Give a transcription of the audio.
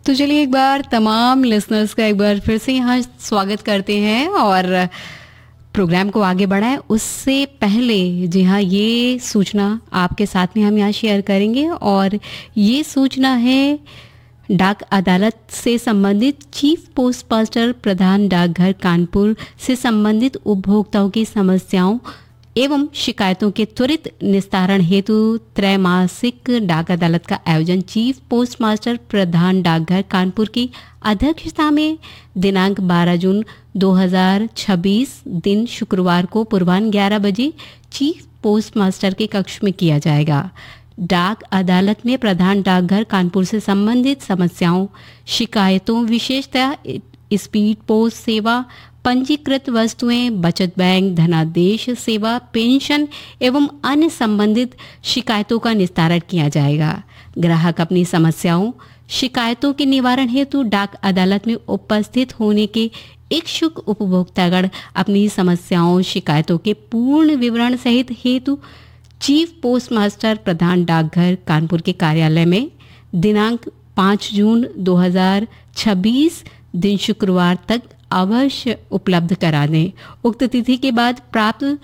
तो चलिए एक बार तमाम लिसनर्स का एक बार फिर से यहाँ स्वागत करते हैं और प्रोग्राम को आगे बढ़ाएं। उससे पहले जी हाँ, ये सूचना आपके साथ में हम यहाँ शेयर करेंगे और ये सूचना है डाक अदालत से संबंधित चीफ पोस्ट मास्टर प्रधान डाकघर कानपुर से संबंधित उपभोक्ताओं की समस्याओं एवं शिकायतों के त्वरित निस्तारण हेतु त्रैमासिक डाक अदालत का आयोजन चीफ पोस्ट मास्टर प्रधान डाकघर कानपुर की अध्यक्षता में दिनांक 12 जून 2026 दिन शुक्रवार को पूर्वाह्न 11 बजे चीफ पोस्ट मास्टर के कक्ष में किया जाएगा। डाक अदालत में प्रधान डाकघर कानपुर से संबंधित समस्याओं, शिकायतों, विशेषतः स्पीड पोस्ट सेवा, पंजीकृत वस्तुएं, बचत बैंक, धनादेश सेवा, पेंशन एवं अन्य संबंधित शिकायतों का निस्तारण किया जाएगा। ग्राहक अपनी समस्याओं, शिकायतों के निवारण हेतु डाक अदालत में उपस्थित होने के इच्छुक उपभोक्तागण अपनी समस्याओं, शिकायतों के पूर्ण विवरण सहित हेतु चीफ पोस्ट मास्टर प्रधान डाकघर कानपुर के कार्यालय में दिनांक 5 जून 2026 दिन शुक्रवार तक अवश्य उपलब्ध करा दें। उक्त तिथि के बाद प्राप्त